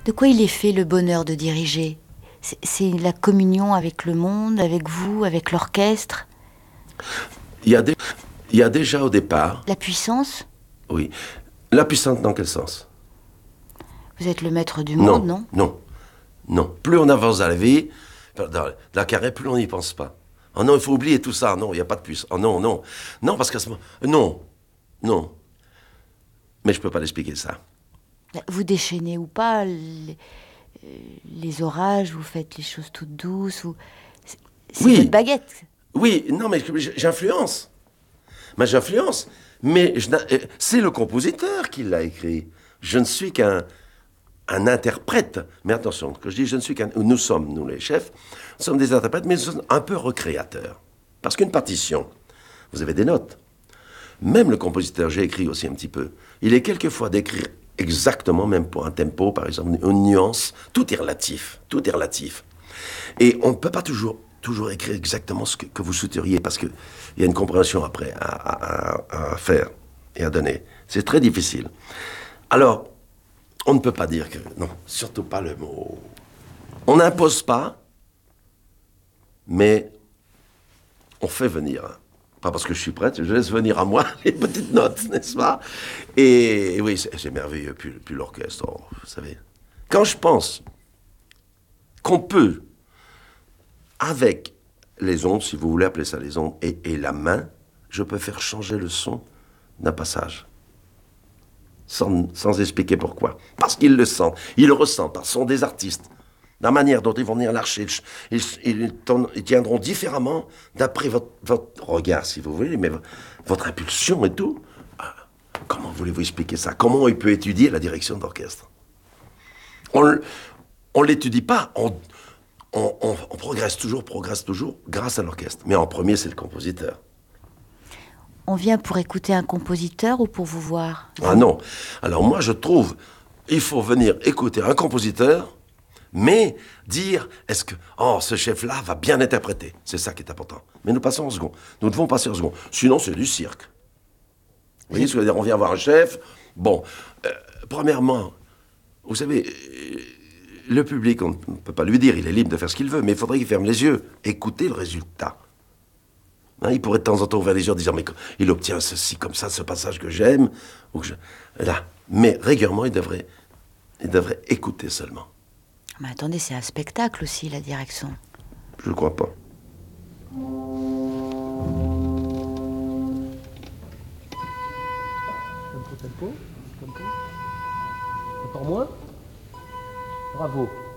De quoi il est fait le bonheur de diriger? C'est la communion avec le monde, avec vous, avec l'orchestre? Il y a, il y a déjà au départ, La puissance? oui. La puissance dans quel sens? Vous êtes le maître du monde, non? Non. Plus on avance dans la vie, dans la carrière, plus on n'y pense pas. Oh non, il faut oublier tout ça. Non, il n'y a pas de puissance. Oh non. Non, parce qu'à ce moment... Non. Mais je ne peux pas l'expliquer ça. Vous déchaînez ou pas les orages, vous faites les choses toutes douces, c'est Oui. votre baguette. Oui, non, mais j'influence. J'influence. Mais c'est le compositeur qui l'a écrit. Je ne suis qu'un interprète. Mais attention, que je dis je ne suis qu'un... Nous sommes, nous les chefs, nous sommes des interprètes, mais nous sommes un peu recréateurs. Parce qu'une partition, vous avez des notes. Même le compositeur, j'ai écrit aussi un petit peu, il est quelquefois d'écrire exactement, même pour un tempo, par exemple, une nuance. Tout est relatif. Et on ne peut pas toujours écrire exactement ce que vous souhaiteriez, parce qu'il y a une compréhension après à faire et à donner. C'est très difficile. Alors, on ne peut pas dire que... Non, surtout pas le mot... On n'impose pas, mais on fait venir. Pas parce que je suis prête, je laisse venir à moi les petites notes, n'est-ce pas? Et oui, c'est merveilleux, puis l'orchestre, oh, vous savez. Quand je pense qu'on peut, avec les ondes, si vous voulez appeler ça les ondes, et la main, je peux faire changer le son d'un passage. Sans expliquer pourquoi. Parce qu'ils le sentent, ils le ressentent, ce sont des artistes. La manière dont ils vont venir l'archer, ils tiendront différemment d'après votre regard, si vous voulez, mais votre impulsion et tout. Comment voulez-vous expliquer ça? Comment il peut étudier la direction d'orchestre? On ne l'étudie pas, on progresse toujours grâce à l'orchestre. Mais en premier, c'est le compositeur. On vient pour écouter un compositeur ou pour vous voir? Ah non. Alors moi, je trouve, il faut venir écouter un compositeur, mais dire, est-ce que, ce chef-là va bien interpréter? C'est ça qui est important. Mais nous passons en second. Nous devons passer en second. Sinon, c'est du cirque. Vous voyez ce que je veux dire? On vient voir un chef. Bon, premièrement, vous savez, le public, on ne peut pas lui dire, il est libre de faire ce qu'il veut, mais il faudrait qu'il ferme les yeux, écouter le résultat. Hein, il pourrait de temps en temps ouvrir les yeux en disant, mais il obtient ceci comme ça, ce passage que j'aime, là. Mais régulièrement, il devrait écouter seulement. Mais attendez, c'est un spectacle aussi, la direction. Je ne crois pas. Tempo. Encore moins. Bravo.